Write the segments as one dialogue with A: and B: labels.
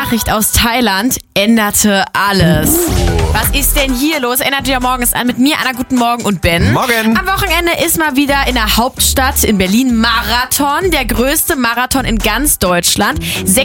A: Nachricht aus Thailand änderte alles. Was ist denn hier los? Energy am Morgen ist an mit mir, Anna, guten Morgen und Ben.
B: Morgen.
A: Am Wochenende ist mal wieder in der Hauptstadt in Berlin Marathon. Der größte Marathon in ganz Deutschland.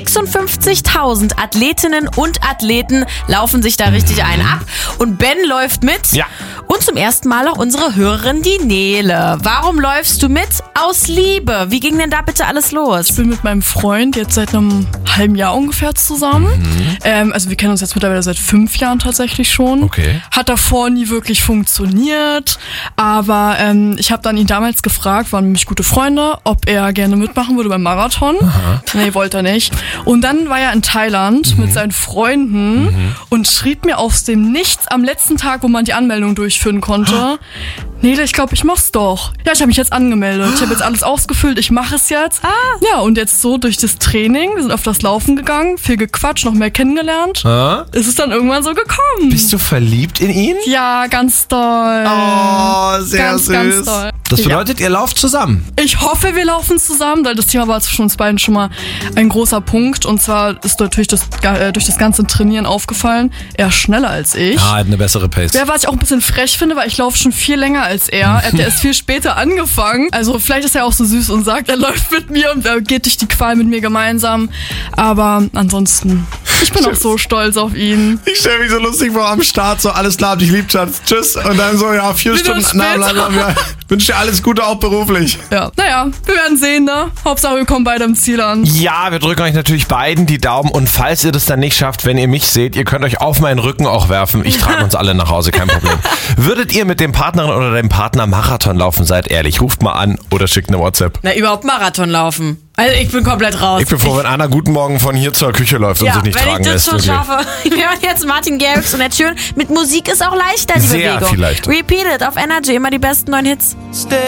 A: 56.000 Athletinnen und Athleten laufen sich da richtig einen ab. Und Ben läuft mit.
B: Ja.
A: Und zum ersten Mal auch unsere Hörerin, die Nele. Warum läufst du mit? Aus Liebe. Wie ging denn da bitte alles los?
C: Ich bin mit meinem Freund jetzt seit einem halben Jahr ungefähr zusammen. Also wir kennen uns jetzt mittlerweile seit 5 Jahren tatsächlich schon.
B: Okay. Hat
C: davor nie wirklich funktioniert, aber ich habe dann ihn damals gefragt, waren nämlich gute Freunde, ob er gerne mitmachen würde beim Marathon.
B: Aha.
C: Nee, wollte er nicht. Und dann war er in Thailand mit seinen Freunden und schrieb mir aus dem Nichts am letzten Tag, wo man die Anmeldung durchführen konnte: Nele, ich glaube, ich mach's doch. Ja, ich habe mich jetzt angemeldet. Ich habe jetzt alles ausgefüllt, ich mache es jetzt. Ja, und jetzt so durch das Training, wir sind auf das Laufen gegangen, viel gequatscht, noch mehr kennengelernt. Ist es dann irgendwann so gekommen.
B: Bist du verliebt in ihn?
C: Ja, ganz doll.
B: Oh, sehr
C: ganz,
B: süß.
C: Ganz doll.
B: Das bedeutet, ihr lauft zusammen?
C: Ich hoffe, wir laufen zusammen, weil das Thema war zwischen uns beiden schon mal ein großer Punkt. Und zwar ist natürlich durch das ganze Trainieren aufgefallen, er ist schneller als ich.
B: Ah, hat eine bessere Pace.
C: Ja, was ich auch ein bisschen frech finde, weil ich laufe schon viel länger als er. Er hat erst viel später angefangen. Also vielleicht ist er auch so süß und sagt, er läuft mit mir und er geht durch die Qual mit mir gemeinsam. Aber ansonsten, ich bin auch so stolz auf ihn.
B: Ich stelle mich so lustig vor am Start, so alles klar, hab dich lieb, Schatz. Tschüss. Und dann so, ja, 4 Stunden. Ja, wünsche dir alles Gute, auch beruflich.
C: Ja, naja, wir werden sehen, ne? Hauptsache, wir kommen beide am Ziel an.
B: Ja, wir drücken euch natürlich beiden die Daumen. Und falls ihr das dann nicht schafft, wenn ihr mich seht, ihr könnt euch auf meinen Rücken auch werfen. Ich trage uns alle nach Hause, kein Problem. Würdet ihr mit dem Partnerin oder dem Partner Marathon laufen, seid ehrlich. Ruft mal an oder schickt eine WhatsApp.
A: Na, überhaupt Marathon laufen. Also ich bin komplett raus.
B: Ich bin froh, wenn Anna guten Morgen von hier zur Küche läuft und sich nicht tragen lässt.
A: Ja, wenn ich das schon schaffe. Wir hören jetzt Martin Garrix und Ed Sheeran. Mit Musik ist auch leichter, die
B: Sehr
A: Bewegung.
B: viel leichter.
A: Repeat it auf Energy, immer die besten neuen Hits.